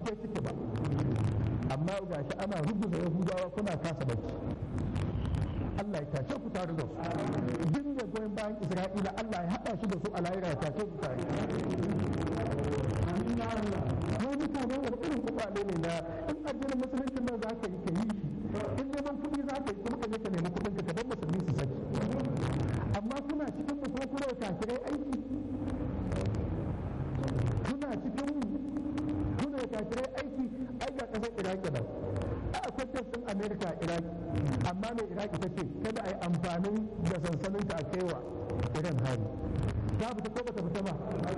daidai suke ba, amma ga shi ana rubuta yahudawa kuna kasa bacci. Allah ya tashe ku tare da su, duk da goyon bayan Isra'ila Allah ya haɗa shi da su a lahira ya tashe ku tare. Ko mutane wani irin kuɓaɗe ne na in addinin musulunci nan za ka yi shi, in neman kuɗi za ka yi kuma ka je ka nemi kuɗin ka bar musulmi su saki. Amma kuna cikin mu ko kuna kafirai aiki, kuna cikin kuna kafirai aiki, ai ga ƙasar Iraki nan. Akwai ɗin Amerika a Iraki, amma mai Iraki ta ce kada a yi amfani da sansaninta a kaiwa Iran hari. Ta fita ko bata fita ba?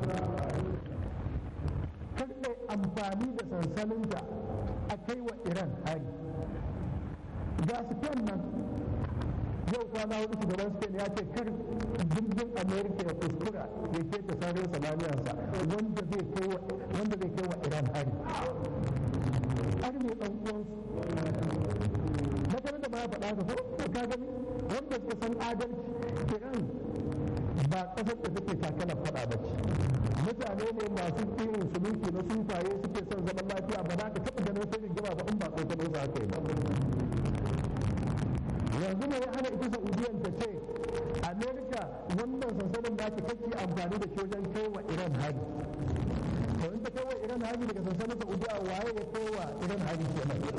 Kada amfani da sansaninta a kaiwa Iran hari. Ga su nan yau kwana hudu shugaban Spain ya ce kar jirgin Amerika ya kuskura ya keta sararin samaniyarsa wanda zai kai wa Iran hari. Har mai ɗan uwansu na tare da ma ya faɗa ka ko ka gani wanda suka san adalci Iran ba ƙasar da take takalar faɗa ba ce. Mutane ne masu irin suluki na sufaye suke son zaman lafiya, ba za ka taɓa ganin sai rigima ba in ba tsokano za ka yi ba. Yanzu ne ya hana ita Saudiyan ta ce Amerika wannan sansanin da ake kake amfani da shi wajen kai wa Iran hari. To in ta kai wa Iran hari daga sansanin Saudiya waye ya kai wa Iran hari kenan?